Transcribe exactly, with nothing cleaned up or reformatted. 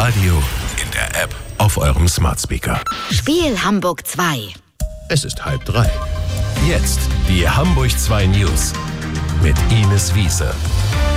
Radio, in der App, auf eurem Smart Speaker. Spiel Hamburg zwei. Es ist halb drei. Jetzt die Hamburg zwei News mit Ines Wiese.